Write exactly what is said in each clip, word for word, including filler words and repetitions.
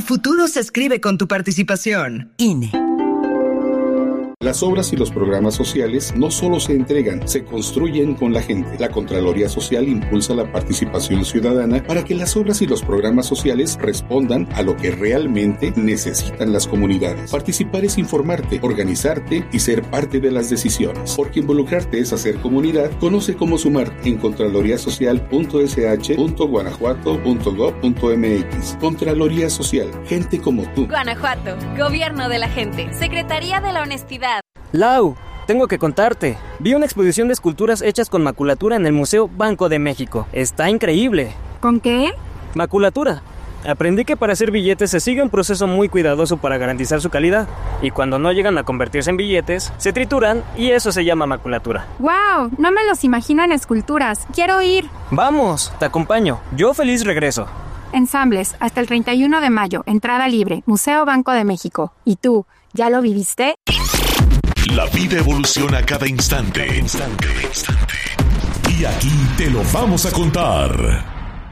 futuro se escribe con tu participación. I N E. Las obras y los programas sociales no solo se entregan, se construyen con la gente. La Contraloría Social impulsa la participación ciudadana para que las obras y los programas sociales respondan a lo que realmente necesitan las comunidades. Participar es informarte, organizarte y ser parte de las decisiones. Porque involucrarte es hacer comunidad. Conoce cómo sumar en contraloría social punto s h punto guanajuato punto gob punto m x. Contraloría Social, gente como tú. Guanajuato, Gobierno de la Gente, Secretaría de la Honestidad. Lau, tengo que contarte. Vi una exposición de esculturas hechas con maculatura en el Museo Banco de México. Está increíble. ¿Con qué? Maculatura. Aprendí que para hacer billetes se sigue un proceso muy cuidadoso para garantizar su calidad. Y cuando no llegan a convertirse en billetes, se trituran y eso se llama maculatura. ¡Wow! No me los imagino en esculturas. ¡Quiero ir! Vamos, te acompaño. Yo feliz regreso. Ensambles, hasta el treinta y uno de mayo. Entrada libre. Museo Banco de México. ¿Y tú, ya lo viviste? La vida evoluciona cada instante. Cada instante, cada instante. Y aquí te lo vamos a contar.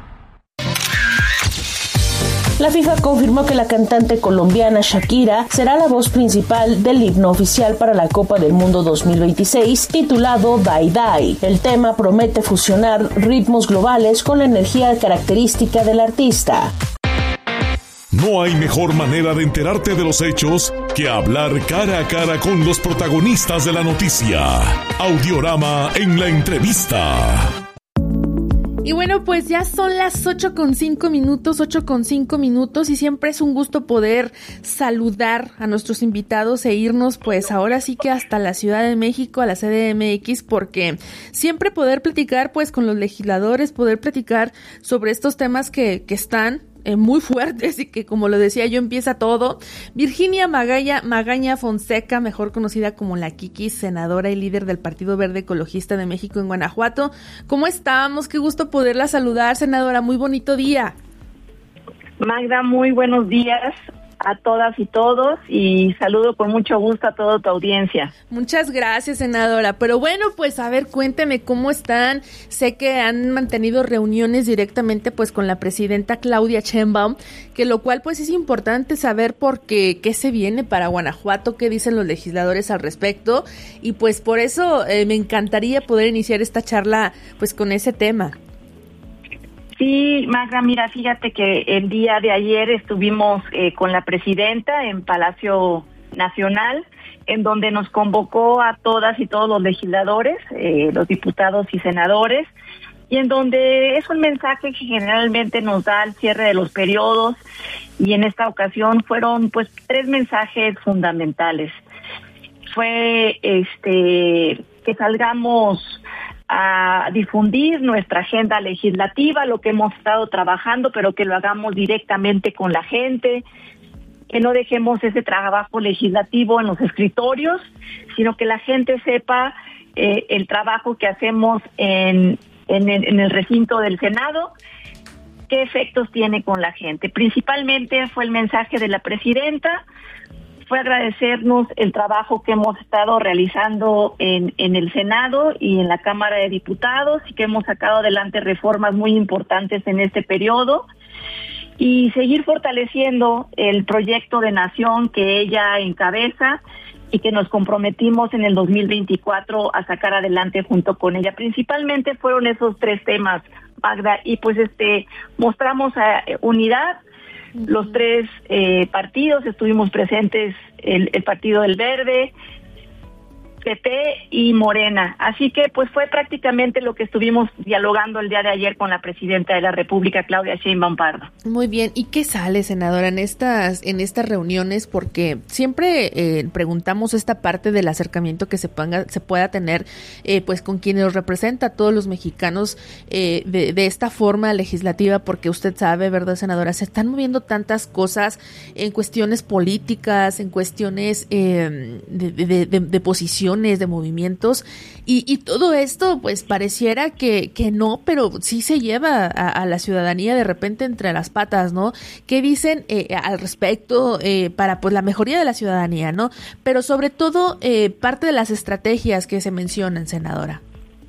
La FIFA confirmó que la cantante colombiana Shakira será la voz principal del himno oficial para la Copa del Mundo dos mil veintiséis, titulado Die Die. El tema promete fusionar ritmos globales con la energía característica del artista. No hay mejor manera de enterarte de los hechos que hablar cara a cara con los protagonistas de la noticia. Audiorama en la entrevista. Y bueno, pues ya son las ocho con cinco minutos, ocho con cinco minutos y siempre es un gusto poder saludar a nuestros invitados e irnos pues ahora sí que hasta la Ciudad de México, a la C D M X, porque siempre poder platicar pues con los legisladores, poder platicar sobre estos temas que, que están Eh, muy fuertes y que, como lo decía yo, empieza todo. Virginia Magaña, Magaña Fonseca, mejor conocida como la Kiki, senadora y líder del Partido Verde Ecologista de México en Guanajuato. ¿Cómo estamos? Qué gusto poderla saludar, senadora. Muy bonito día. Magda, muy buenos días a todas y todos y saludo con mucho gusto a toda tu audiencia. Muchas gracias, senadora. Pero bueno, pues a ver, cuénteme cómo están. Sé que han mantenido reuniones directamente pues con la presidenta Claudia Sheinbaum, que lo cual pues es importante saber por qué, qué se viene para Guanajuato, qué dicen los legisladores al respecto y pues por eso eh, me encantaría poder iniciar esta charla pues con ese tema. Sí, Magda, mira, fíjate que el día de ayer estuvimos eh, con la presidenta en Palacio Nacional, en donde nos convocó a todas y todos los legisladores, eh, los diputados y senadores, y en donde es un mensaje que generalmente nos da al cierre de los periodos, y en esta ocasión fueron pues tres mensajes fundamentales. Fue este que salgamos a difundir nuestra agenda legislativa, lo que hemos estado trabajando, pero que lo hagamos directamente con la gente, que no dejemos ese trabajo legislativo en los escritorios, sino que la gente sepa eh, el trabajo que hacemos en, en, en el recinto del Senado, qué efectos tiene con la gente. Principalmente fue el mensaje de la presidenta, fue agradecernos el trabajo que hemos estado realizando en, en el Senado y en la Cámara de Diputados y que hemos sacado adelante reformas muy importantes en este periodo y seguir fortaleciendo el proyecto de nación que ella encabeza y que nos comprometimos en el dos mil veinticuatro a sacar adelante junto con ella. Principalmente fueron esos tres temas, Magda, y pues este mostramos eh, unidad. Los tres eh, partidos, estuvimos presentes el, el Partido del Verde, P P y Morena. Así que pues fue prácticamente lo que estuvimos dialogando el día de ayer con la presidenta de la República, Claudia Sheinbaum Pardo. Muy bien. ¿Y qué sale, senadora, en estas en estas reuniones? Porque siempre eh, preguntamos esta parte del acercamiento que se ponga, se pueda tener eh, pues con quienes nos representa a todos los mexicanos eh, de, de esta forma legislativa, porque usted sabe, ¿verdad, senadora? Se están moviendo tantas cosas en cuestiones políticas, en cuestiones eh, de, de, de, de posición, de movimientos y, y todo esto pues pareciera que, que no, pero sí se lleva a, a la ciudadanía de repente entre las patas, ¿no? ¿Qué dicen eh, al respecto eh, para pues la mejoría de la ciudadanía, ¿no? Pero sobre todo eh, parte de las estrategias que se mencionan, senadora.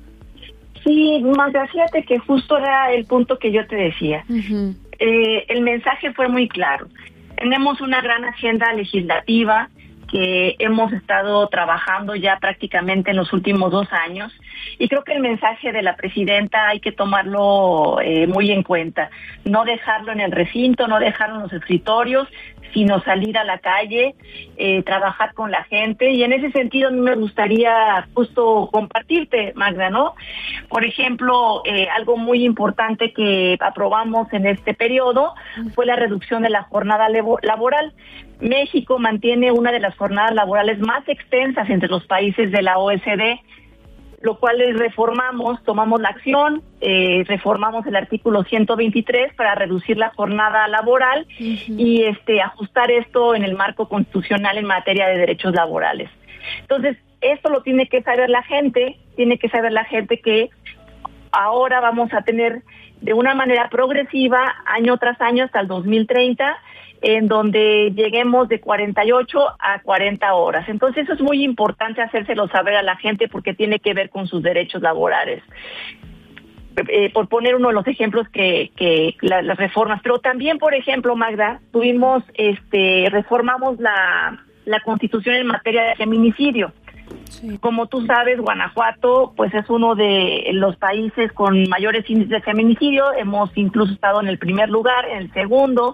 Sí, Magda, fíjate que justo era el punto que yo te decía. Uh-huh. Eh, el mensaje fue muy claro. Tenemos una gran agenda legislativa que hemos estado trabajando ya prácticamente en los últimos dos años y creo que el mensaje de la presidenta hay que tomarlo eh, muy en cuenta, no dejarlo en el recinto, no dejarlo en los escritorios, sino salir a la calle, eh, trabajar con la gente, y en ese sentido a mí me gustaría justo compartirte, Magda, ¿no? Por ejemplo, eh, algo muy importante que aprobamos en este periodo fue la reducción de la jornada lebo- laboral. México mantiene una de las jornadas laborales más extensas entre los países de la O E C D, lo cual reformamos, tomamos la acción, eh, reformamos el artículo ciento veintitrés para reducir la jornada laboral uh-huh. y este ajustar esto en el marco constitucional en materia de derechos laborales. Entonces, esto lo tiene que saber la gente, tiene que saber la gente que ahora vamos a tener de una manera progresiva, año tras año hasta el dos mil treinta, en donde lleguemos de cuarenta y ocho a cuarenta horas. Entonces eso es muy importante hacérselo saber a la gente porque tiene que ver con sus derechos laborales. Eh, por poner uno de los ejemplos que, que la, las reformas, pero también, por ejemplo, Magda, tuvimos, este, reformamos la, la Constitución en materia de feminicidio. Sí. Como tú sabes, Guanajuato pues es uno de los países con mayores índices de feminicidio, hemos incluso estado en el primer lugar, en el segundo,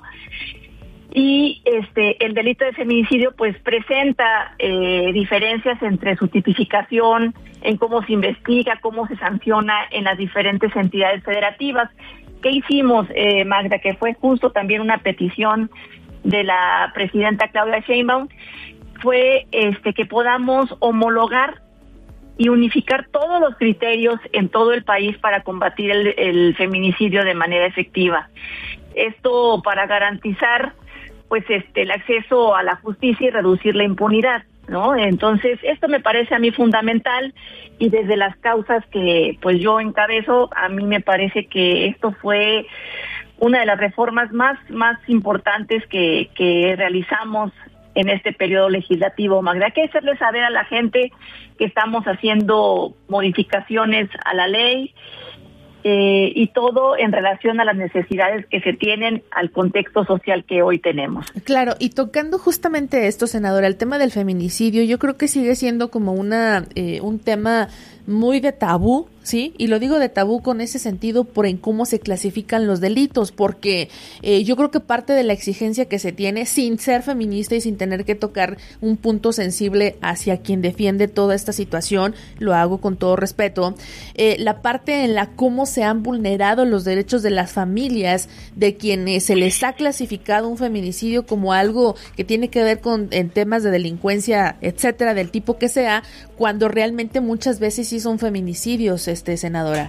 y este el delito de feminicidio pues presenta eh, diferencias entre su tipificación, en cómo se investiga, cómo se sanciona en las diferentes entidades federativas. ¿Qué hicimos, eh, Magda? Que fue justo también una petición de la presidenta Claudia Sheinbaum, fue este que podamos homologar y unificar todos los criterios en todo el país para combatir el, el feminicidio de manera efectiva. Esto para garantizar pues este el acceso a la justicia y reducir la impunidad, ¿no? Entonces, esto me parece a mí fundamental, y desde las causas que pues yo encabezo, a mí me parece que esto fue una de las reformas más más importantes que que realizamos en este periodo legislativo, Magda. Hay que hacerle saber a la gente que estamos haciendo modificaciones a la ley, eh, y todo en relación a las necesidades que se tienen al contexto social que hoy tenemos. Claro, y tocando justamente esto, senadora, el tema del feminicidio, yo creo que sigue siendo como una eh, un tema muy de tabú, ¿sí? Y lo digo de tabú con ese sentido por en cómo se clasifican los delitos, porque eh, yo creo que parte de la exigencia que se tiene, sin ser feminista y sin tener que tocar un punto sensible hacia quien defiende toda esta situación, lo hago con todo respeto, eh, la parte en la cómo se han vulnerado los derechos de las familias de quienes se les ha clasificado un feminicidio como algo que tiene que ver con en temas de delincuencia, etcétera, del tipo que sea, cuando realmente muchas veces sí son feminicidios, este senadora.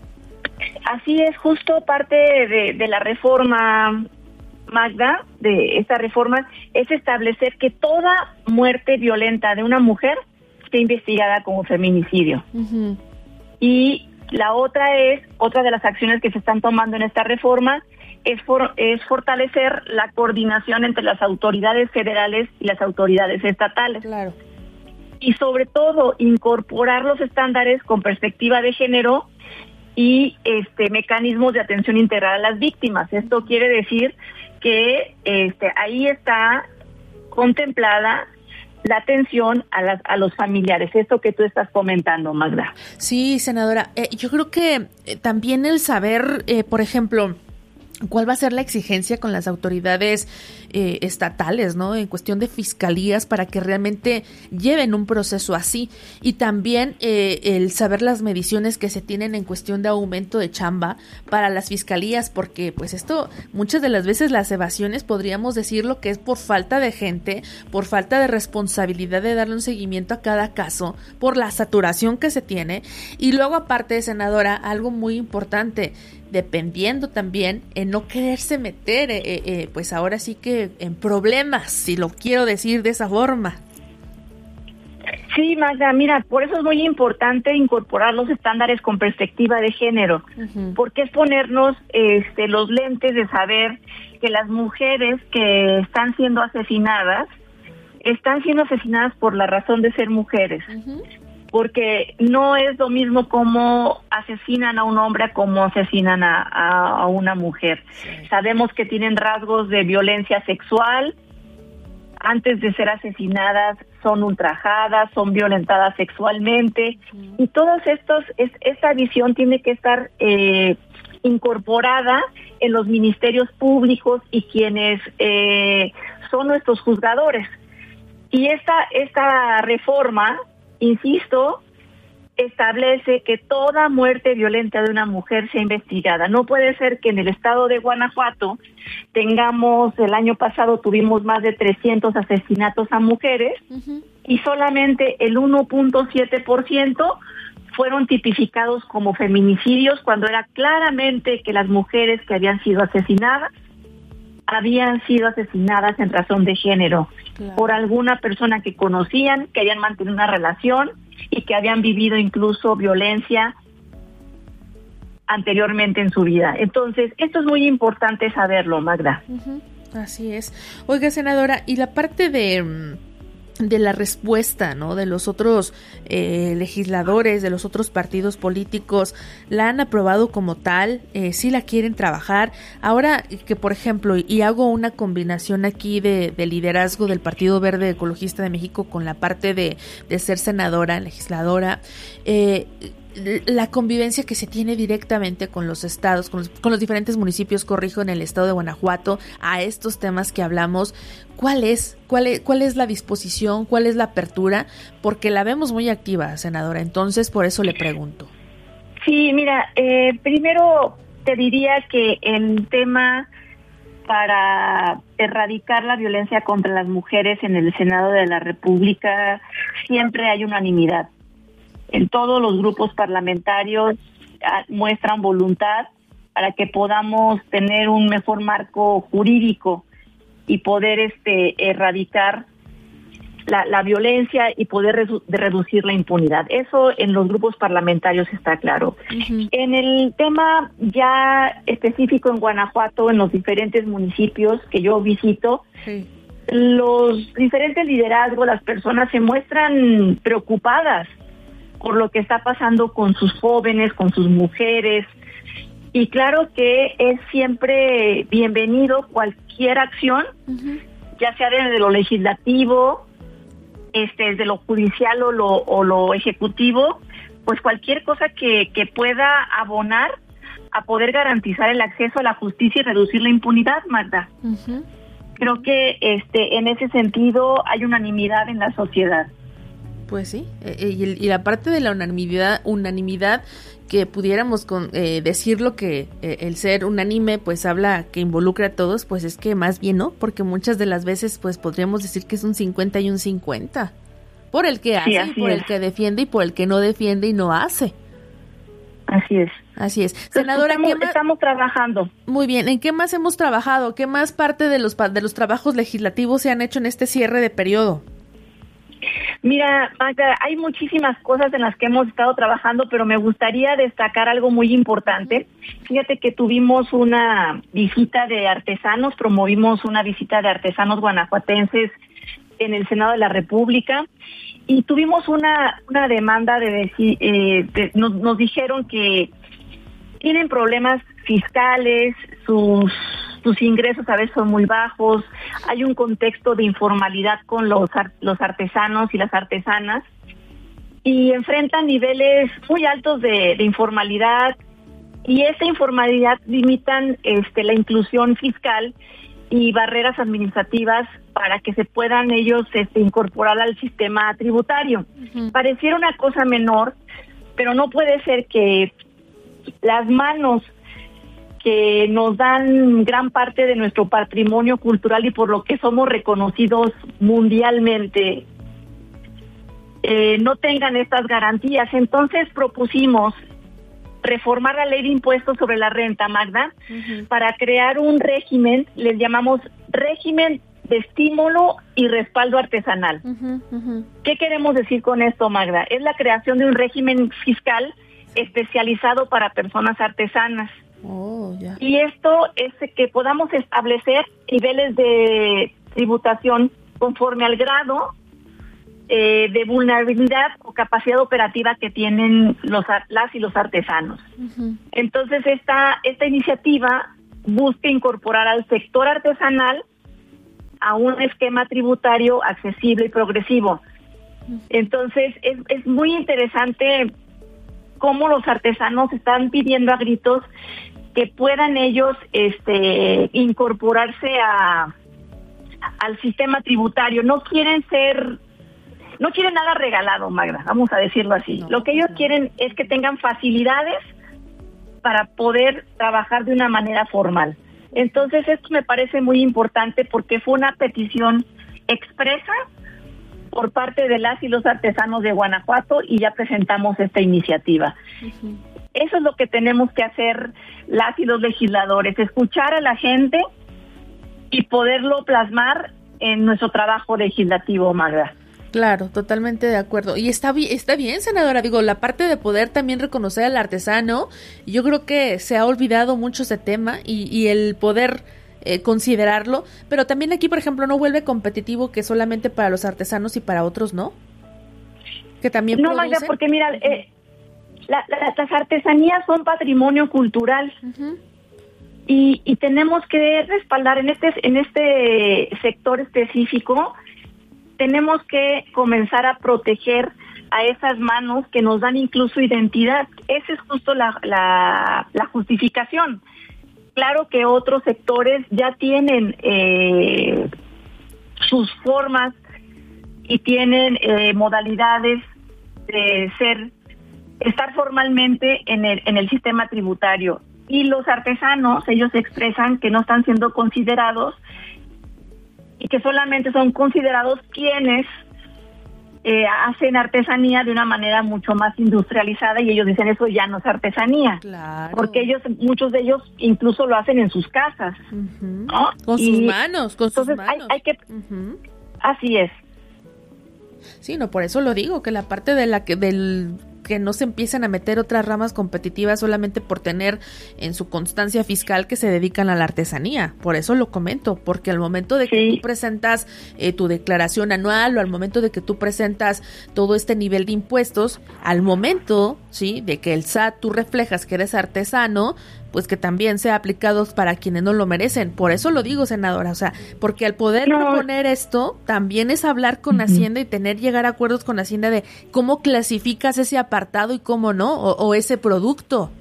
Así es, justo parte de, de la reforma, Magda, de esta reforma, es establecer que toda muerte violenta de una mujer esté investigada como feminicidio. Uh-huh. Y la otra es, otra de las acciones que se están tomando en esta reforma, es, for, es fortalecer la coordinación entre las autoridades federales y las autoridades estatales. Claro. Y sobre todo incorporar los estándares con perspectiva de género y este mecanismos de atención integral a las víctimas. Esto quiere decir que este ahí está contemplada la atención a las a los familiares, esto que tú estás comentando, Magda. Sí, senadora, eh, yo creo que eh, también el saber, eh, por ejemplo, ¿cuál va a ser la exigencia con las autoridades eh, estatales, ¿no? En cuestión de fiscalías para que realmente lleven un proceso así? Y también eh, el saber las mediciones que se tienen en cuestión de aumento de chamba para las fiscalías, porque pues esto, muchas de las veces las evasiones podríamos decirlo que es por falta de gente, por falta de responsabilidad de darle un seguimiento a cada caso, por la saturación que se tiene. Y luego aparte, senadora, algo muy importante, dependiendo también en no quererse meter, eh, eh, pues ahora sí que en problemas, si lo quiero decir de esa forma. Sí, Magda, mira, por eso es muy importante incorporar los estándares con perspectiva de género, uh-huh. porque es ponernos este, los lentes de saber que las mujeres que están siendo asesinadas, están siendo asesinadas por la razón de ser mujeres. Uh-huh. porque no es lo mismo cómo asesinan a un hombre a cómo asesinan a, a, a una mujer. Sí. Sabemos que tienen rasgos de violencia sexual, antes de ser asesinadas son ultrajadas, son violentadas sexualmente, sí. y todos estos, es, esta visión tiene que estar eh, incorporada en los ministerios públicos y quienes eh, son nuestros juzgadores. Y esta, esta reforma, insisto, establece que toda muerte violenta de una mujer sea investigada. No puede ser que en el estado de Guanajuato tengamos, el año pasado tuvimos más de trescientos asesinatos a mujeres, uh-huh. y solamente el uno punto siete por ciento fueron tipificados como feminicidios, cuando era claramente que las mujeres que habían sido asesinadas habían sido asesinadas en razón de género, claro. por alguna persona que conocían, que habían mantenido una relación y que habían vivido incluso violencia anteriormente en su vida. Entonces, esto es muy importante saberlo, Magda. Uh-huh. Así es. Oiga, senadora, y la parte de... de la respuesta, ¿no?, de los otros eh, legisladores, de los otros partidos políticos, ¿la han aprobado como tal? Eh, ¿sí la quieren trabajar? Ahora que, por ejemplo, y hago una combinación aquí de, de liderazgo del Partido Verde Ecologista de México con la parte de, de ser senadora, legisladora, eh, la convivencia que se tiene directamente con los estados, con los, con los diferentes municipios, corrijo, en el estado de Guanajuato, a estos temas que hablamos, ¿cuál es? ¿Cuál es, cuál es la disposición? ¿Cuál es la apertura? Porque la vemos muy activa, senadora, entonces por eso le pregunto. Sí, mira, eh, primero te diría que el tema para erradicar la violencia contra las mujeres en el Senado de la República siempre hay unanimidad. En todos los grupos parlamentarios muestran voluntad para que podamos tener un mejor marco jurídico y poder este erradicar la, la violencia y poder redu- de reducir la impunidad. Eso en los grupos parlamentarios está claro. Uh-huh. En el tema ya específico en Guanajuato, en los diferentes municipios que yo visito, sí. los diferentes liderazgos, las personas se muestran preocupadas por lo que está pasando con sus jóvenes, con sus mujeres, y claro que es siempre bienvenido cualquier acción, uh-huh. ya sea desde lo legislativo, este, desde lo judicial o lo, o lo ejecutivo, pues cualquier cosa que, que pueda abonar a poder garantizar el acceso a la justicia y reducir la impunidad, Magda. Uh-huh. Creo que este, en ese sentido hay unanimidad en la sociedad. Pues sí, eh, y, y la parte de la unanimidad, unanimidad que pudiéramos con, eh, decirlo que eh, el ser unánime pues habla que involucra a todos, pues es que más bien no, porque muchas de las veces pues podríamos decir que es un cincuenta y un cincuenta, por el que hace, sí, y por es. el que defiende y por el que no defiende y no hace. Así es. Así es. Senadora, estamos, ¿qué más? estamos trabajando. Muy bien, ¿en qué más hemos trabajado? ¿Qué más parte de los, de los trabajos legislativos se han hecho en este cierre de periodo? Mira, Magda, hay muchísimas cosas en las que hemos estado trabajando, pero me gustaría destacar algo muy importante. Fíjate que tuvimos una visita de artesanos, promovimos una visita de artesanos guanajuatenses en el Senado de la República y tuvimos una una demanda de decir, eh, de, nos, nos dijeron que tienen problemas fiscales, sus sus ingresos a veces son muy bajos, hay un contexto de informalidad con los los artesanos y las artesanas y enfrentan niveles muy altos de, de informalidad y esa informalidad limitan este la inclusión fiscal y barreras administrativas para que se puedan ellos este, incorporar al sistema tributario. Uh-huh. Pareciera una cosa menor, pero no puede ser que las manos que nos dan gran parte de nuestro patrimonio cultural y por lo que somos reconocidos mundialmente, eh, no tengan estas garantías. Entonces propusimos reformar la ley de impuestos sobre la renta, Magda, uh-huh. para crear un régimen, les llamamos régimen de estímulo y respaldo artesanal. Uh-huh, uh-huh. ¿Qué queremos decir con esto, Magda? Es la creación de un régimen fiscal especializado para personas artesanas. Oh, yeah. Y esto es que podamos establecer niveles de tributación conforme al grado eh, de vulnerabilidad o capacidad operativa que tienen los las y los artesanos. Uh-huh. Entonces esta esta iniciativa busca incorporar al sector artesanal a un esquema tributario accesible y progresivo. Entonces es, es muy interesante cómo los artesanos están pidiendo a gritos que puedan ellos este, incorporarse a, al sistema tributario. No quieren ser, no quieren nada regalado, Magda, vamos a decirlo así. No, Lo que ellos no. quieren es que tengan facilidades para poder trabajar de una manera formal. Entonces esto me parece muy importante porque fue una petición expresa por parte de las y los artesanos de Guanajuato y ya presentamos esta iniciativa. Uh-huh. Eso es lo que tenemos que hacer las y los legisladores, escuchar a la gente y poderlo plasmar en nuestro trabajo legislativo, Magda. Claro, totalmente de acuerdo. Y está bien, está bien, senadora. Digo, la parte de poder también reconocer al artesano, yo creo que se ha olvidado mucho ese tema y, y el poder eh, considerarlo, pero también aquí, por ejemplo, no vuelve competitivo que solamente para los artesanos y para otros no. Que también no, Magda, porque mira, eh, la, la, las artesanías son patrimonio cultural. Uh-huh. y, y tenemos que respaldar en este en este sector específico. Tenemos que comenzar a proteger a esas manos que nos dan incluso identidad. Esa es justo la, la, la justificación. Claro que otros sectores ya tienen eh, sus formas y tienen eh, modalidades de ser, estar formalmente en el, en el sistema tributario. Y los artesanos, ellos expresan que no están siendo considerados y que solamente son considerados quienes eh, hacen artesanía de una manera mucho más industrializada, y ellos dicen eso ya no es artesanía, claro. porque ellos, muchos de ellos incluso lo hacen en sus casas, uh-huh. ¿no? Con y sus manos, con sus entonces manos. Hay, hay que, uh-huh. Así es. Sí, no, por eso lo digo, que la parte de la que del que no se empiezan a meter otras ramas competitivas solamente por tener en su constancia fiscal que se dedican a la artesanía. Por eso lo comento, porque al momento de que sí. tú presentas eh, tu declaración anual o al momento de que tú presentas todo este nivel de impuestos, al momento, sí, de que el S A T tú reflejas que eres artesano, pues que también sea aplicado para quienes no lo merecen. Por eso lo digo, senadora, o sea, porque al poder no. proponer esto, también es hablar con uh-huh. Hacienda y tener, llegar a acuerdos con Hacienda de cómo clasificas ese apartado y cómo no, o, o ese producto.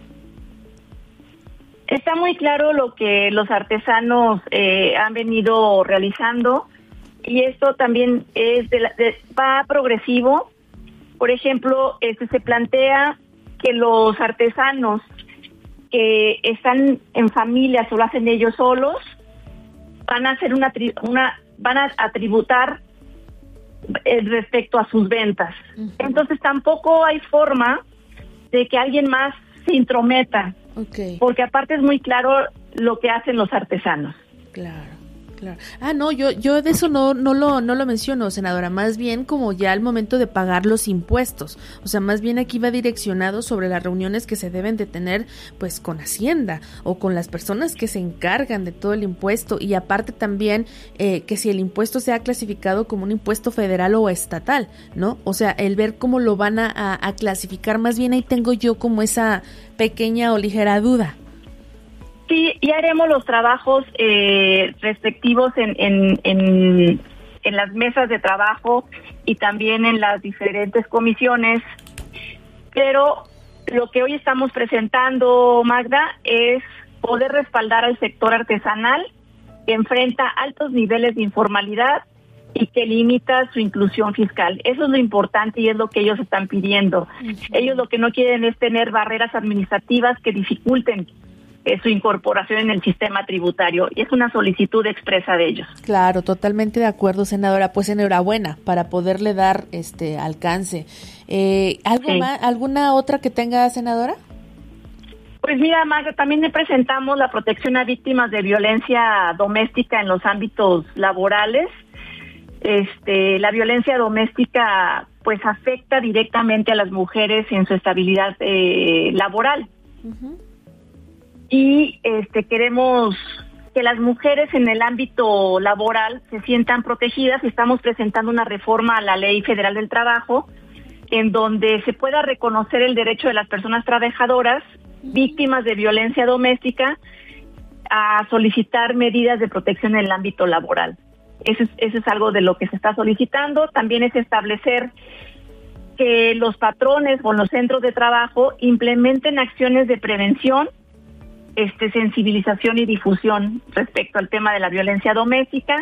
Está muy claro lo que los artesanos eh, han venido realizando, y esto también es de la, de, va progresivo. Por ejemplo, este se plantea que los artesanos que están en familias o lo hacen ellos solos van a hacer una una van a, a tributar eh, respecto a sus ventas. Uh-huh. Entonces tampoco hay forma de que alguien más se intrometa, okay. porque aparte es muy claro lo que hacen los artesanos. Claro. Claro. Ah, no, yo yo de eso no no lo no lo menciono, senadora, más bien como ya al momento de pagar los impuestos. O sea, más bien aquí va direccionado sobre las reuniones que se deben de tener pues con Hacienda o con las personas que se encargan de todo el impuesto, y aparte también eh, que si el impuesto sea clasificado como un impuesto federal o estatal, ¿no? O sea, el ver cómo lo van a, a, a clasificar, más bien ahí tengo yo como esa pequeña o ligera duda. Sí, y haremos los trabajos eh, respectivos en, en, en, en las mesas de trabajo y también en las diferentes comisiones, pero lo que hoy estamos presentando, Magda, es poder respaldar al sector artesanal que enfrenta altos niveles de informalidad y que limita su inclusión fiscal. Eso es lo importante y es lo que ellos están pidiendo. Uh-huh. Ellos lo que no quieren es tener barreras administrativas que dificulten su incorporación en el sistema tributario, y es una solicitud expresa de ellos. Claro, totalmente de acuerdo, senadora. Pues enhorabuena para poderle dar este alcance. Eh, ¿Algo sí. más, alguna otra que tenga, senadora? Pues mira, Magda, también le presentamos la protección a víctimas de violencia doméstica en los ámbitos laborales. Este, la violencia doméstica pues afecta directamente a las mujeres en su estabilidad eh, laboral. Uh-huh. Y este queremos que las mujeres en el ámbito laboral se sientan protegidas y estamos presentando una reforma a la Ley Federal del Trabajo en donde se pueda reconocer el derecho de las personas trabajadoras víctimas de violencia doméstica a solicitar medidas de protección en el ámbito laboral. Eso es, eso es algo de lo que se está solicitando. También es establecer que los patrones o los centros de trabajo implementen acciones de prevención, este, sensibilización y difusión respecto al tema de la violencia doméstica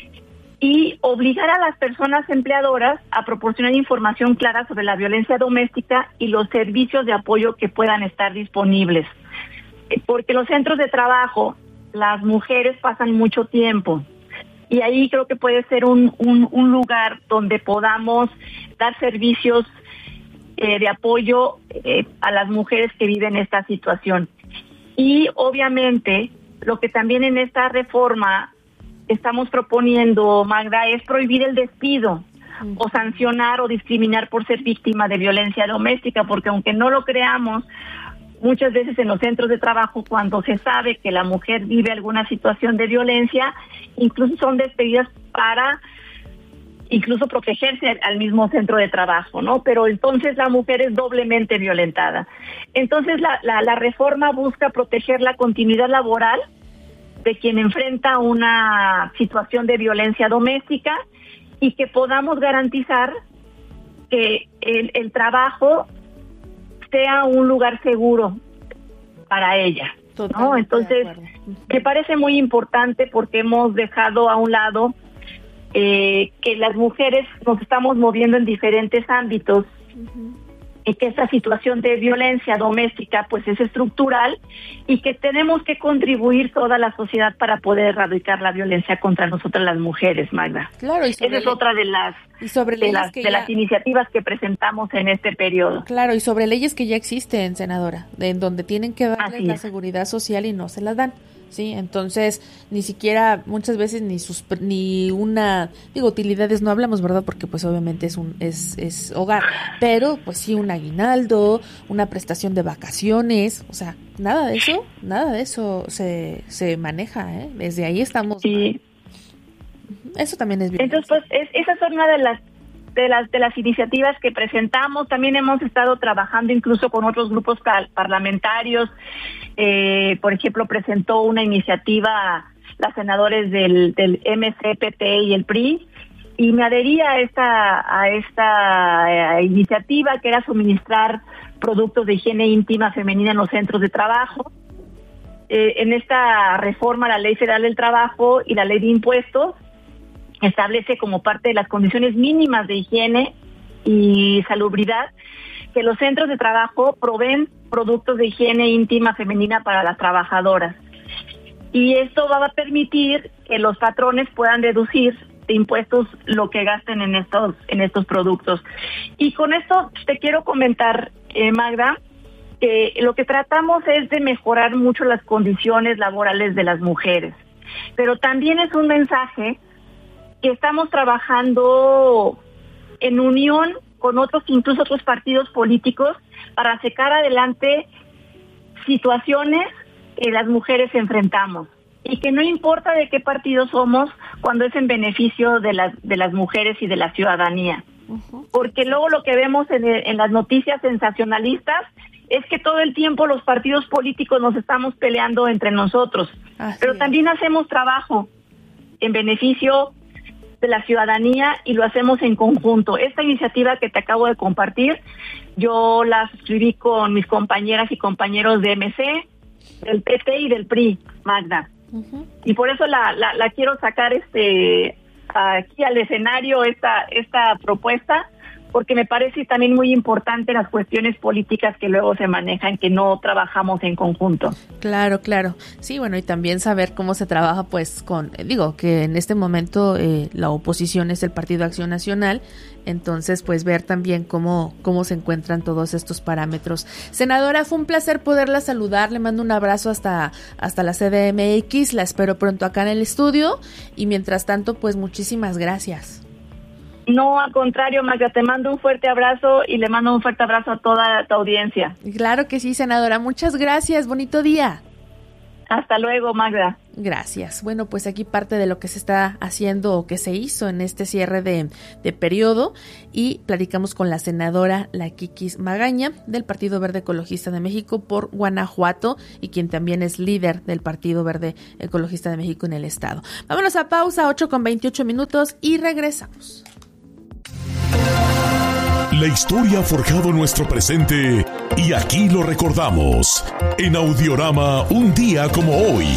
y obligar a las personas empleadoras a proporcionar información clara sobre la violencia doméstica y los servicios de apoyo que puedan estar disponibles. Porque los centros de trabajo, las mujeres pasan mucho tiempo y ahí creo que puede ser un, un, un lugar donde podamos dar servicios eh, de apoyo eh, a las mujeres que viven esta situación. Y obviamente lo que también en esta reforma estamos proponiendo, Magda, es prohibir el despido uh-huh. o sancionar o discriminar por ser víctima de violencia doméstica, porque aunque no lo creamos, muchas veces en los centros de trabajo, cuando se sabe que la mujer vive alguna situación de violencia, incluso son despedidas para incluso protegerse al mismo centro de trabajo, ¿no? Pero entonces la mujer es doblemente violentada. Entonces la, la, la reforma busca proteger la continuidad laboral de quien enfrenta una situación de violencia doméstica y que podamos garantizar que el, el trabajo sea un lugar seguro para ella, ¿no? Entonces, me parece muy importante porque hemos dejado a un lado eh, que las mujeres nos estamos moviendo en diferentes ámbitos uh-huh. y que esta situación de violencia doméstica pues es estructural y que tenemos que contribuir toda la sociedad para poder erradicar la violencia contra nosotras las mujeres, Magda. Claro, y esa es le- otra de las y sobre de las, que de ya... las iniciativas que presentamos en este periodo. Claro, y sobre leyes que ya existen, senadora, de, en donde tienen que darles Así la es. seguridad social y no se las dan. Sí, entonces ni siquiera muchas veces ni sus ni una digo utilidades no hablamos, ¿verdad? Porque pues obviamente es un es es hogar, pero pues sí un aguinaldo, una prestación de vacaciones, o sea, nada de eso, nada de eso se se maneja, ¿eh? Desde ahí estamos. Sí. Eso también es bien. Entonces, pues es, esas son una de las de las de las iniciativas que presentamos. También hemos estado trabajando incluso con otros grupos par- parlamentarios. Eh, por ejemplo, presentó una iniciativa las senadores del, del M C, P T y el P R I, y me adherí a esta a esta eh, iniciativa que era suministrar productos de higiene íntima femenina en los centros de trabajo. Eh, en esta reforma a la Ley Federal del Trabajo y la Ley de Impuestos establece como parte de las condiciones mínimas de higiene y salubridad que los centros de trabajo proveen productos de higiene íntima femenina para las trabajadoras. Y esto va a permitir que los patrones puedan deducir de impuestos lo que gasten en estos en estos productos. Y con esto te quiero comentar, eh, Magda, que lo que tratamos es de mejorar mucho las condiciones laborales de las mujeres. Pero también es un mensaje que estamos trabajando en unión con otros, incluso otros partidos políticos, para sacar adelante situaciones que las mujeres enfrentamos y que no importa de qué partido somos cuando es en beneficio de las de las mujeres y de la ciudadanía. Uh-huh. Porque luego lo que vemos en, en las noticias sensacionalistas es que todo el tiempo los partidos políticos nos estamos peleando entre nosotros, Así pero es. También hacemos trabajo en beneficio de la ciudadanía y lo hacemos en conjunto. Esta iniciativa que te acabo de compartir, yo la suscribí con mis compañeras y compañeros de M C, del P T y del P R I, Magda. Uh-huh. Y por eso la, la, la quiero sacar este aquí al escenario esta esta propuesta, porque me parece también muy importante las cuestiones políticas que luego se manejan, que no trabajamos en conjunto. Claro, claro. Sí, bueno, y también saber cómo se trabaja, pues, con, digo, que en este momento eh, la oposición es el Partido Acción Nacional, entonces, pues, ver también cómo, cómo se encuentran todos estos parámetros. Senadora, fue un placer poderla saludar, le mando un abrazo hasta, hasta la C D M X, la espero pronto acá en el estudio, y mientras tanto, pues, muchísimas gracias. No, al contrario, Magda, te mando un fuerte abrazo y le mando un fuerte abrazo a toda tu audiencia. Claro que sí, senadora. Muchas gracias. Bonito día. Hasta luego, Magda. Gracias. Bueno, pues aquí parte de lo que se está haciendo o que se hizo en este cierre de, de periodo, y platicamos con la senadora La Kikis Magaña del Partido Verde Ecologista de México por Guanajuato, y quien también es líder del Partido Verde Ecologista de México en el estado. Vámonos a pausa, ocho con veintiocho minutos, y regresamos. La historia ha forjado nuestro presente y aquí lo recordamos en Audiorama, un día como hoy.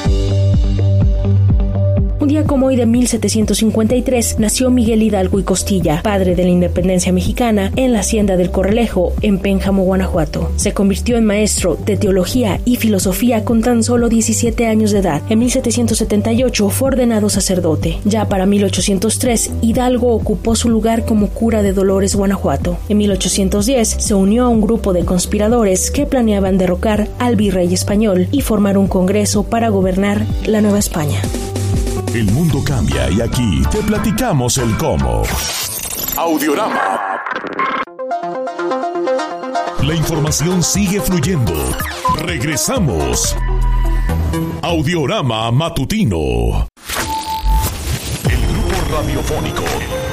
Un día como hoy de mil setecientos cincuenta y tres nació Miguel Hidalgo y Costilla, padre de la independencia mexicana, en la hacienda del Corralejo, en Pénjamo, Guanajuato. Se convirtió en maestro de teología y filosofía con tan solo diecisiete años de edad. En mil setecientos setenta y ocho fue ordenado sacerdote. Ya para mil ochocientos tres, Hidalgo ocupó su lugar como cura de Dolores, Guanajuato. En mil ochocientos diez se unió a un grupo de conspiradores que planeaban derrocar al virrey español y formar un congreso para gobernar la Nueva España. El mundo cambia y aquí te platicamos el cómo. Audiorama. La información sigue fluyendo. Regresamos. Audiorama matutino. El grupo radiofónico.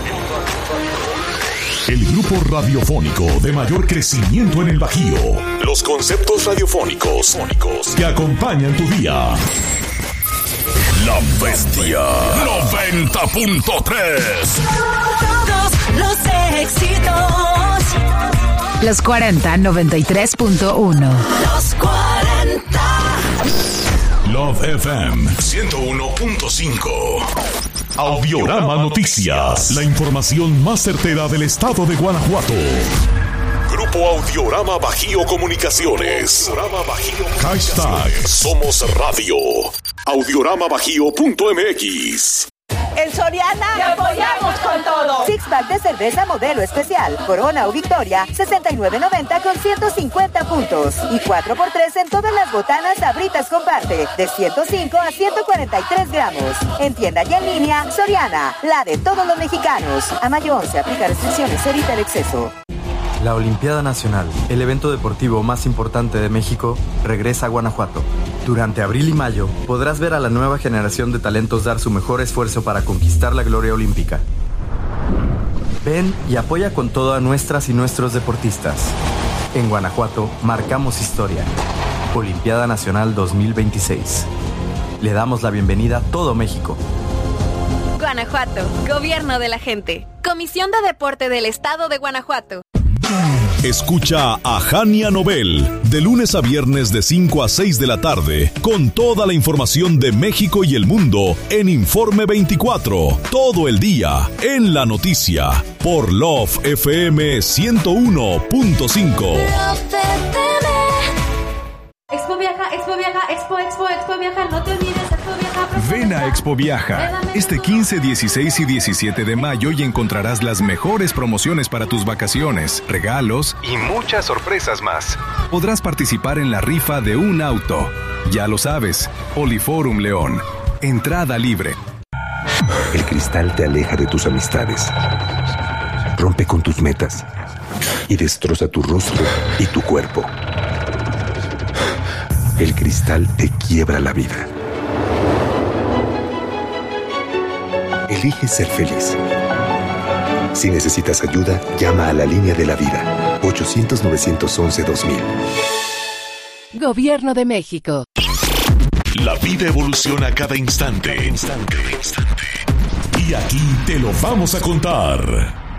El grupo radiofónico de mayor crecimiento en el Bajío. Los conceptos radiofónicos que acompañan tu día. La Bestia noventa punto tres. Todos los éxitos. Los cuarenta, noventa y tres punto uno. Los cuarenta. Love F M ciento uno punto cinco. Audiorama Noticias. La información más certera del estado de Guanajuato. Grupo Audiorama Bajío Comunicaciones. Audiorama Bajío. Hashtag Somos Radio. audiorama bajío punto m x. En Soriana te apoyamos con todo. Six pack de cerveza modelo especial, Corona o Victoria, sesenta y nueve noventa con ciento cincuenta puntos. Y cuatro por tres en todas las botanas Sabritas Comparte, de ciento cinco a ciento cuarenta y tres gramos. En tienda y en línea, Soriana, la de todos los mexicanos. A mayo once, aplica restricciones, evita el exceso. La Olimpiada Nacional, el evento deportivo más importante de México, regresa a Guanajuato. Durante abril y mayo podrás ver a la nueva generación de talentos dar su mejor esfuerzo para conquistar la gloria olímpica. Ven y apoya con todo a nuestras y nuestros deportistas. En Guanajuato marcamos historia. Olimpiada Nacional dos mil veintiséis. Le damos la bienvenida a todo México. Guanajuato, Gobierno de la Gente. Comisión de Deporte del Estado de Guanajuato. Escucha a Jania Nobel de lunes a viernes de cinco a seis de la tarde con toda la información de México y el mundo en Informe veinticuatro, todo el día en la noticia por Love F M ciento uno punto cinco. Expo Viaja, Expo Viaja, Expo, Expo, Expo Viaja, no te olvides, Expo Viaja. Ven a Expo Viaja este quince, dieciséis y diecisiete de mayo y encontrarás las mejores promociones para tus vacaciones, regalos y muchas sorpresas más. Podrás participar en la rifa de un auto. Ya lo sabes, Poliforum León. Entrada libre. El cristal te aleja de tus amistades, rompe con tus metas y destroza tu rostro y tu cuerpo. El cristal te quiebra la vida. Elige ser feliz. Si necesitas ayuda, llama a la línea de la vida. ochocientos, novecientos once, dos mil. Gobierno de México. La vida evoluciona cada instante. Cada instante, instante. Y aquí te lo vamos a contar.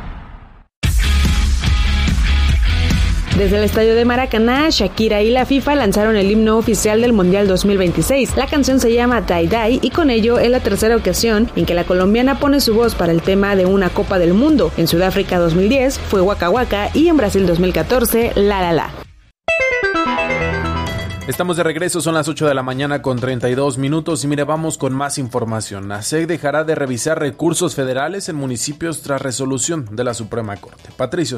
Desde el estadio de Maracaná, Shakira y la FIFA lanzaron el himno oficial del Mundial dos mil veintiséis. La canción se llama Die Die y con ello es la tercera ocasión en que la colombiana pone su voz para el tema de una Copa del Mundo. En Sudáfrica dos mil diez fue Waka Waka y en Brasil dos mil catorce La La La. Estamos de regreso, son las ocho de la mañana con treinta y dos minutos y mire, vamos con más información. La S E C dejará de revisar recursos federales en municipios tras resolución de la Suprema Corte. Patricio Serna.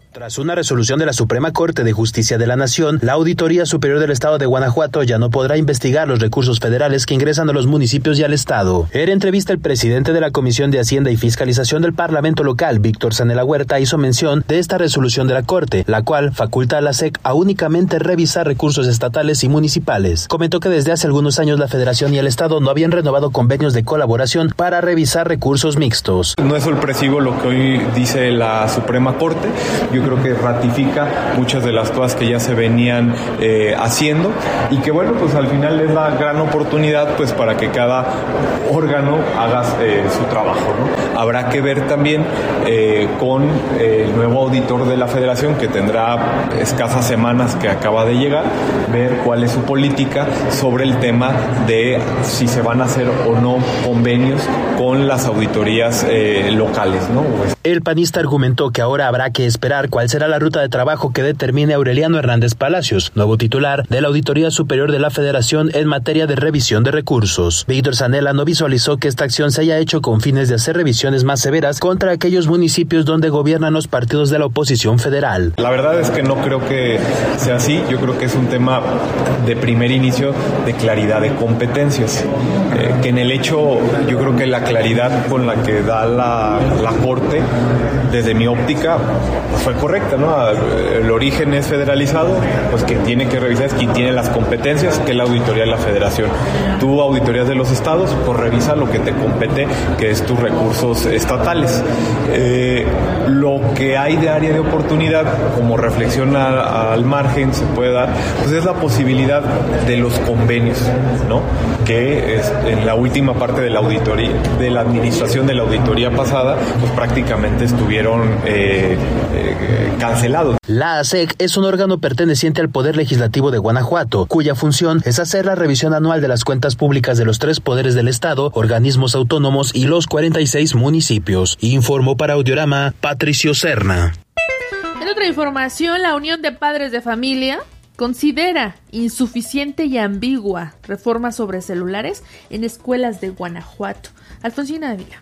Tras una resolución de la Suprema Corte de Justicia de la Nación, la Auditoría Superior del Estado de Guanajuato ya no podrá investigar los recursos federales que ingresan a los municipios y al Estado. En entrevista, el presidente de la Comisión de Hacienda y Fiscalización del Parlamento Local, Víctor Zanella Huerta, hizo mención de esta resolución de la Corte, la cual faculta a la S E C a únicamente revisar recursos estatales y municipales. Comentó que desde hace algunos años la Federación y el Estado no habían renovado convenios de colaboración para revisar recursos mixtos. No es sorpresivo lo que hoy dice la Suprema Corte. Yo creo que ratifica muchas de las cosas que ya se venían eh, haciendo y que bueno, pues al final es la gran oportunidad pues para que cada órgano haga eh, su trabajo, ¿no? Habrá que ver también eh, con eh, el nuevo auditor de la Federación, que tendrá escasas semanas que acaba de llegar, ver cuál es su política sobre el tema de si se van a hacer o no convenios con las auditorías eh, locales, ¿no? El panista argumentó que ahora habrá que esperar cuál será la ruta de trabajo que determine Aureliano Hernández Palacios, nuevo titular de la Auditoría Superior de la Federación en materia de revisión de recursos. Víctor Zanella no visualizó que esta acción se haya hecho con fines de hacer revisiones más severas contra aquellos municipios donde gobiernan los partidos de la oposición federal. La verdad es que no creo que sea así. Yo creo que es un tema de primer inicio de claridad de competencias, eh, que en el hecho yo creo que la claridad con la que da la, la Corte, desde mi óptica, pues fue correcta, ¿no? El origen es federalizado, pues quien tiene que revisar es quien tiene las competencias, que es la auditoría de la Federación. Tú, auditorías de los estados, pues revisa lo que te compete, que es tus recursos estatales. Eh, lo que hay de área de oportunidad, como reflexión a, al margen se puede dar, pues es la posibilidad de los convenios, ¿no? Que es, en la última parte de la auditoría, de la administración de la auditoría pasada, pues prácticamente estuvieron eh, eh, cancelados. La A S E C es un órgano perteneciente al Poder Legislativo de Guanajuato, cuya función es hacer la revisión anual de las cuentas públicas de los tres poderes del Estado, organismos autónomos y los cuarenta y seis municipios. Informó para Audiorama Patricio Serna. En otra información, la Unión de Padres de Familia considera insuficiente y ambigua reforma sobre celulares en escuelas de Guanajuato. Alfonsina Ávila.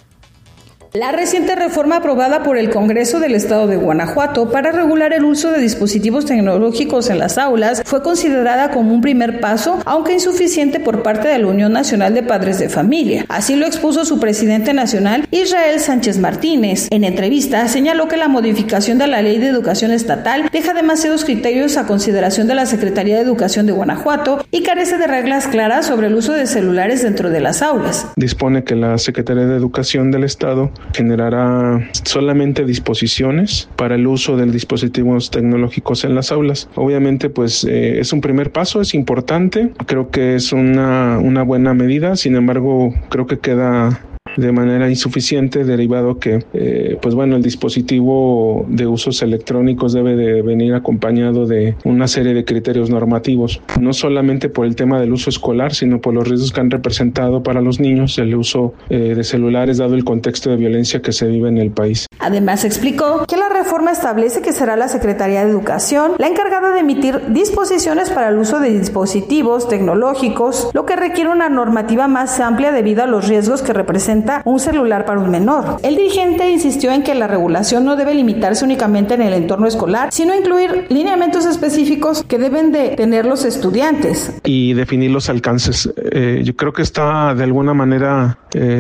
La reciente reforma aprobada por el Congreso del Estado de Guanajuato para regular el uso de dispositivos tecnológicos en las aulas fue considerada como un primer paso, aunque insuficiente por parte de la Unión Nacional de Padres de Familia. Así lo expuso su presidente nacional, Israel Sánchez Martínez. En entrevista señaló que la modificación de la Ley de Educación Estatal deja demasiados criterios a consideración de la Secretaría de Educación de Guanajuato y carece de reglas claras sobre el uso de celulares dentro de las aulas. Dispone que la Secretaría de Educación del Estado generará solamente disposiciones para el uso de dispositivos tecnológicos en las aulas. Obviamente, pues eh, es un primer paso, es importante, creo que es una, una buena medida, sin embargo, creo que queda de manera insuficiente, derivado que, eh, pues bueno, el dispositivo de usos electrónicos debe de venir acompañado de una serie de criterios normativos, no solamente por el tema del uso escolar, sino por los riesgos que han representado para los niños el uso eh, de celulares, dado el contexto de violencia que se vive en el país. Además, explicó que la reforma establece que será la Secretaría de Educación la encargada de emitir disposiciones para el uso de dispositivos tecnológicos, lo que requiere una normativa más amplia debido a los riesgos que representa un celular para un menor. El dirigente insistió en que la regulación no debe limitarse únicamente en el entorno escolar, sino incluir lineamientos específicos que deben de tener los estudiantes. Y definir los alcances. Eh, yo creo que está de alguna manera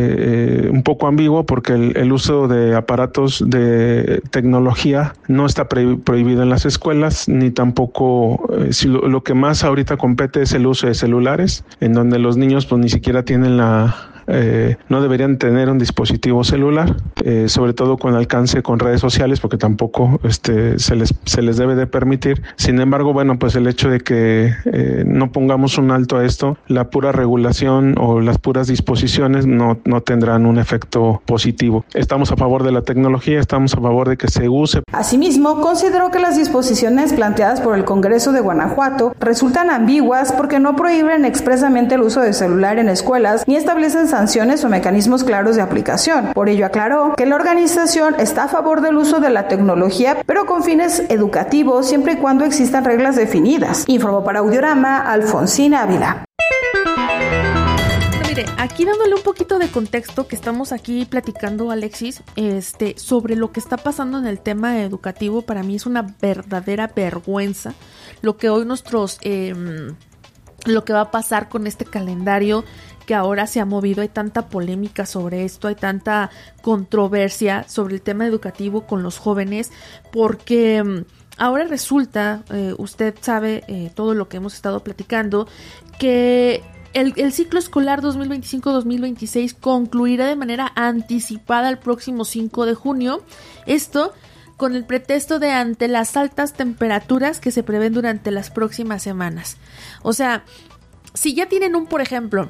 eh, un poco ambiguo, porque el, el uso de aparatos de tecnología no está pre- prohibido en las escuelas, ni tampoco eh, si lo, lo que más ahorita compete es el uso de celulares, en donde los niños pues ni siquiera tienen la Eh, no deberían tener un dispositivo celular, eh, sobre todo con alcance con redes sociales, porque tampoco este, se les se les debe de permitir. Sin embargo, bueno, pues el hecho de que eh, no pongamos un alto a esto, la pura regulación o las puras disposiciones no, no tendrán un efecto positivo. Estamos a favor de la tecnología, estamos a favor de que se use. Asimismo, consideró que las disposiciones planteadas por el Congreso de Guanajuato resultan ambiguas porque no prohíben expresamente el uso de celular en escuelas ni establecen sanciones o mecanismos claros de aplicación. Por ello aclaró que la organización está a favor del uso de la tecnología, pero con fines educativos siempre y cuando existan reglas definidas. Informó para Audiorama Alfonsina Ávila. mire, aquí dándole un poquito de contexto, que estamos aquí platicando, Alexis, este, sobre lo que está pasando en el tema educativo. Para mí es una verdadera vergüenza lo que hoy nuestros, eh, lo que va a pasar con este calendario que ahora se ha movido. Hay tanta polémica sobre esto, hay tanta controversia sobre el tema educativo con los jóvenes, porque ahora resulta, eh, usted sabe eh, todo lo que hemos estado platicando, que El, el ciclo escolar dos mil veinticinco dos mil veintiséis concluirá de manera anticipada el próximo cinco de junio. Esto con el pretexto de ante las altas temperaturas que se prevén durante las próximas semanas. O sea, si ya tienen un, por ejemplo,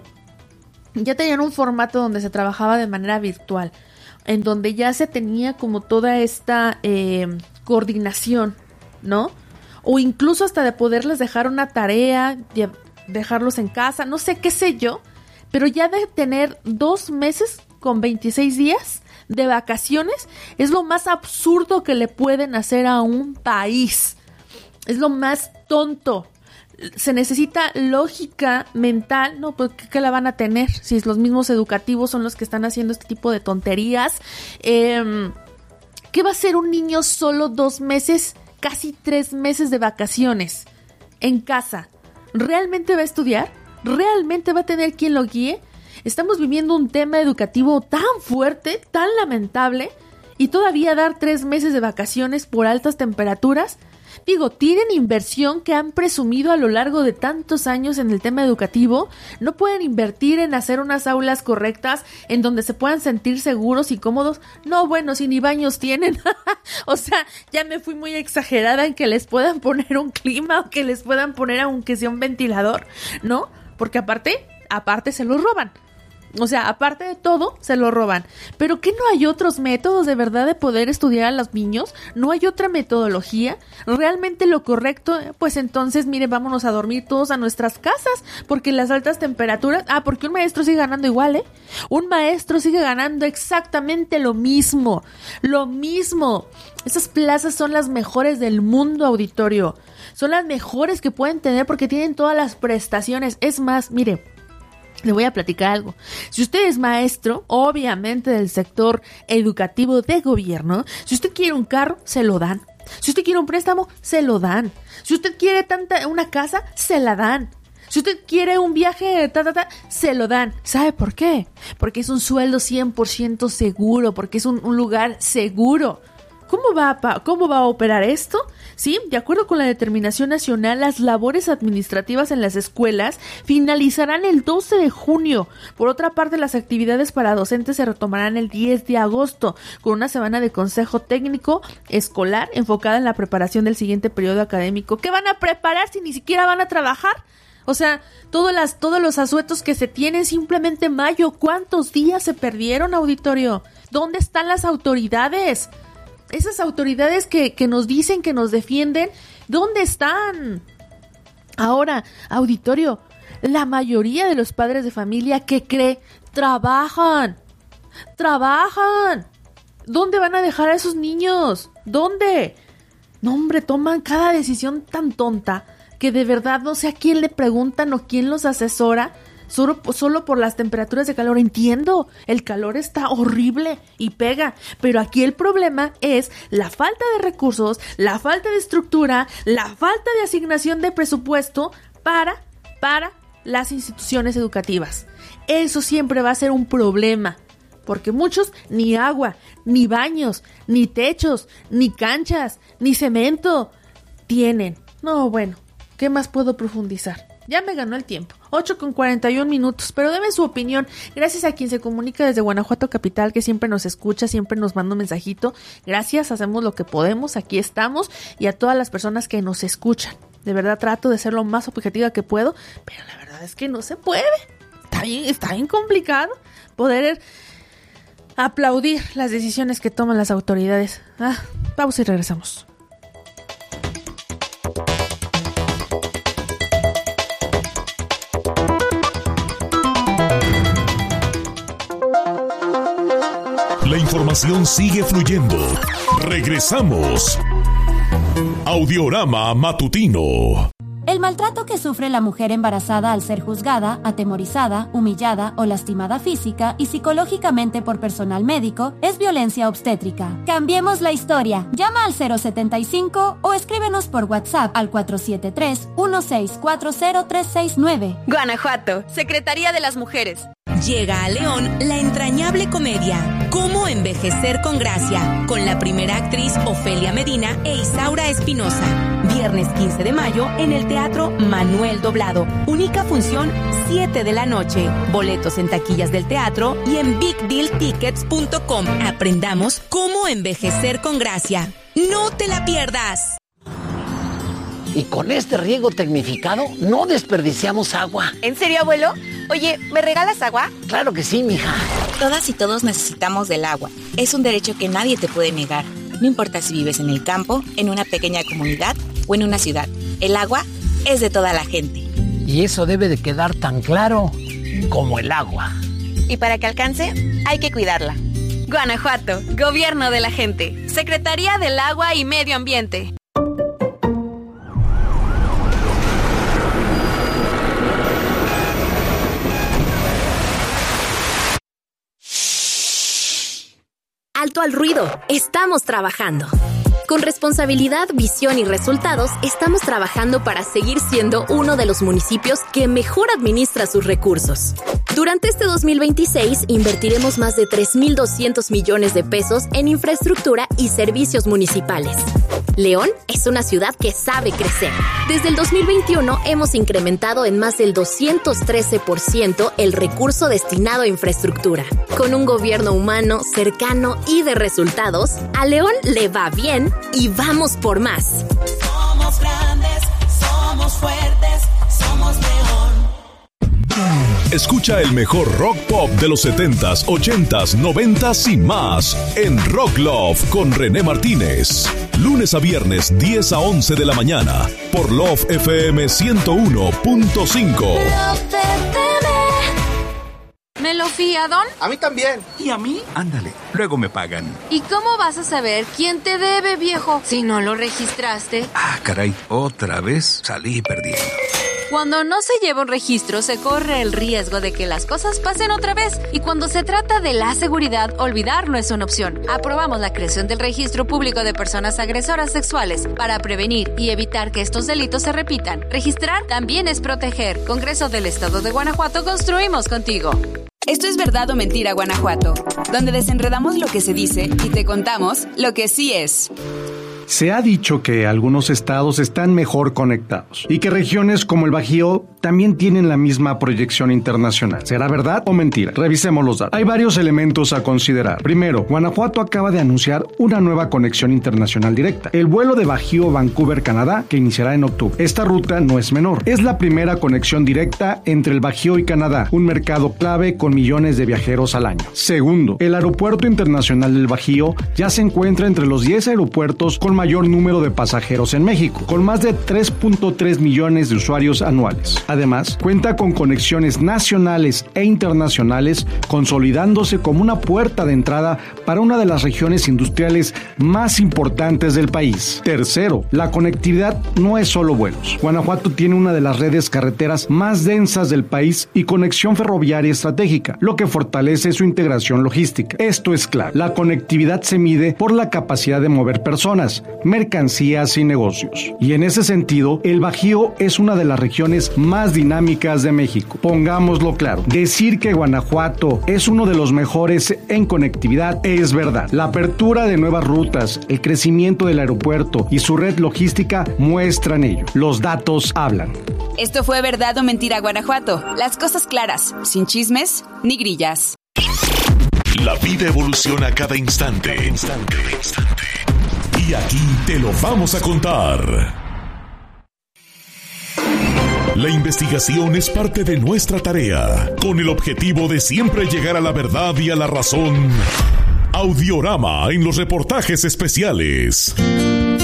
ya tenían un formato donde se trabajaba de manera virtual, en donde ya se tenía como toda esta eh, coordinación, ¿no? O incluso hasta de poderles dejar una tarea, de dejarlos en casa, no sé, qué sé yo, pero ya de tener dos meses con veintiséis días de vacaciones es lo más absurdo que le pueden hacer a un país. Es lo más tonto. Se necesita lógica mental, ¿no? Pues ¿qué, qué la van a tener? Si los mismos educativos son los que están haciendo este tipo de tonterías. Eh, ¿Qué va a hacer un niño solo dos meses, casi tres meses de vacaciones en casa? ¿Realmente va a estudiar? ¿Realmente va a tener quien lo guíe? Estamos viviendo un tema educativo tan fuerte, tan lamentable, y todavía dar tres meses de vacaciones por altas temperaturas. Digo, tienen inversión que han presumido a lo largo de tantos años en el tema educativo. No pueden invertir en hacer unas aulas correctas en donde se puedan sentir seguros y cómodos. No, bueno, si ni baños tienen. O sea, ya me fui muy exagerada en que les puedan poner un clima o que les puedan poner aunque sea un ventilador, ¿no? Porque aparte, aparte se los roban. O sea, aparte de todo, se lo roban. ¿Pero qué no hay otros métodos de verdad de poder estudiar a los niños? ¿No hay otra metodología? ¿Realmente lo correcto? Pues entonces, mire, vámonos a dormir todos a nuestras casas, porque las altas temperaturas... Ah, porque un maestro sigue ganando igual, ¿eh? Un maestro sigue ganando exactamente lo mismo. Lo mismo. Esas plazas son las mejores del mundo, auditorio. Son las mejores que pueden tener porque tienen todas las prestaciones. Es más, mire... Le voy a platicar algo. Si usted es maestro, obviamente del sector educativo de gobierno, si usted quiere un carro, se lo dan. Si usted quiere un préstamo, se lo dan. Si usted quiere tanta una casa, se la dan. Si usted quiere un viaje, ta, ta, ta, se lo dan. ¿Sabe por qué? Porque es un sueldo cien por ciento seguro, porque es un, un lugar seguro. ¿Cómo va, a, ¿Cómo va a operar esto? Sí, de acuerdo con la determinación nacional, las labores administrativas en las escuelas finalizarán el doce de junio. Por otra parte, las actividades para docentes se retomarán el diez de agosto, con una semana de consejo técnico escolar enfocada en la preparación del siguiente periodo académico. ¿Qué van a preparar si ni siquiera van a trabajar? O sea, todas las, todos los asuetos que se tienen, simplemente mayo. ¿Cuántos días se perdieron, auditorio? ¿Dónde están las autoridades? Esas autoridades que, que nos dicen, que nos defienden, ¿dónde están? Ahora, auditorio, la mayoría de los padres de familia, ¿qué cree? Trabajan, trabajan. ¿Dónde van a dejar a esos niños? ¿Dónde? No, hombre, toman cada decisión tan tonta que de verdad no sé a quién le preguntan o quién los asesora. Solo, solo por las temperaturas de calor. Entiendo, el calor está horrible y pega, pero aquí el problema es la falta de recursos, la falta de estructura, la falta de asignación de presupuesto para, para las instituciones educativas. Eso siempre va a ser un problema, porque muchos ni agua, ni baños, ni techos, ni canchas, ni cemento tienen. No, bueno, ¿qué más puedo profundizar? Ya me ganó el tiempo. ocho con cuarenta y un minutos, pero deme su opinión. Gracias a quien se comunica desde Guanajuato Capital, que siempre nos escucha, siempre nos manda un mensajito. Gracias, hacemos lo que podemos, aquí estamos. Y a todas las personas que nos escuchan. De verdad trato de ser lo más objetiva que puedo, pero la verdad es que no se puede. Está bien, está bien complicado poder aplaudir las decisiones que toman las autoridades. Ah, pausa y regresamos. La información sigue fluyendo. Regresamos. Audiorama Matutino. El maltrato que sufre la mujer embarazada al ser juzgada, atemorizada, humillada o lastimada física y psicológicamente por personal médico es violencia obstétrica. Cambiemos la historia. Llama al cero setenta y cinco o escríbenos por WhatsApp al cuatro siete tres, uno seis cuatro cero tres seis nueve. Guanajuato, Secretaría de las Mujeres. Llega a León la entrañable comedia Cómo envejecer con gracia, con la primera actriz Ofelia Medina e Isaura Espinosa. Viernes quince de mayo en el Teatro Manuel Doblado. Única función, siete de la noche. Boletos en taquillas del teatro y en big deal tickets punto com. Aprendamos cómo envejecer con gracia. ¡No te la pierdas! Y con este riego tecnificado no desperdiciamos agua. ¿En serio, abuelo? Oye, ¿me regalas agua? Claro que sí, mija. Todas y todos necesitamos del agua. Es un derecho que nadie te puede negar. No importa si vives en el campo, en una pequeña comunidad o en una ciudad. El agua es de toda la gente. Y eso debe de quedar tan claro como el agua. Y para que alcance, hay que cuidarla. Guanajuato, Gobierno de la Gente. Secretaría del Agua y Medio Ambiente. Alto al ruido, estamos trabajando. Con responsabilidad, visión y resultados, estamos trabajando para seguir siendo uno de los municipios que mejor administra sus recursos. Durante este dos mil veintiséis, invertiremos más de tres mil doscientos millones de pesos en infraestructura y servicios municipales. León es una ciudad que sabe crecer. Desde el dos mil veintiuno hemos incrementado en más del doscientos trece por ciento el recurso destinado a infraestructura. Con un gobierno humano, cercano y de resultados, a León le va bien y vamos por más. Somos grandes, somos fuertes, somos León. Escucha el mejor rock pop de los setentas, ochentas, noventas y más en Rock Love con René Martínez. Lunes a viernes, diez a once de la mañana, por Love F M ciento uno punto cinco. ¿Me lo fía, Don? A mí también. ¿Y a mí? Ándale, luego me pagan. ¿Y cómo vas a saber quién te debe, viejo, si no lo registraste? Ah, caray, otra vez salí perdiendo. Cuando no se lleva un registro, se corre el riesgo de que las cosas pasen otra vez. Y cuando se trata de la seguridad, olvidar no es una opción. Aprobamos la creación del Registro Público de Personas Agresoras Sexuales para prevenir y evitar que estos delitos se repitan. Registrar también es proteger. Congreso del Estado de Guanajuato, construimos contigo. Esto es Verdad o Mentira, Guanajuato, donde desenredamos lo que se dice y te contamos lo que sí es. Se ha dicho que algunos estados están mejor conectados y que regiones como el Bajío también tienen la misma proyección internacional. ¿Será verdad o mentira? Revisemos los datos. Hay varios elementos a considerar. Primero, Guanajuato acaba de anunciar una nueva conexión internacional directa, el vuelo de Bajío-Vancouver, Canadá, que iniciará en octubre. Esta ruta no es menor. Es la primera conexión directa entre el Bajío y Canadá, un mercado clave con millones de viajeros al año. Segundo, el Aeropuerto Internacional del Bajío ya se encuentra entre los diez aeropuertos con mayor número de pasajeros en México, con más de tres punto tres millones de usuarios anuales. Además, cuenta con conexiones nacionales e internacionales, consolidándose como una puerta de entrada para una de las regiones industriales más importantes del país. Tercero, la conectividad no es solo vuelos. Guanajuato tiene una de las redes carreteras más densas del país y conexión ferroviaria estratégica, lo que fortalece su integración logística. Esto es claro. La conectividad se mide por la capacidad de mover personas, mercancías y negocios. Y en ese sentido, el Bajío es una de las regiones más dinámicas de México. Pongámoslo claro, decir que Guanajuato es uno de los mejores en conectividad es verdad. La apertura de nuevas rutas, el crecimiento del aeropuerto y su red logística muestran ello. Los datos hablan. Esto fue Verdad o Mentira, Guanajuato. Las cosas claras, sin chismes ni grillas. La vida evoluciona cada instante. Instante, instante. Y aquí te lo vamos a contar. La investigación es parte de nuestra tarea, con el objetivo de siempre llegar a la verdad y a la razón. Audiorama en los reportajes especiales.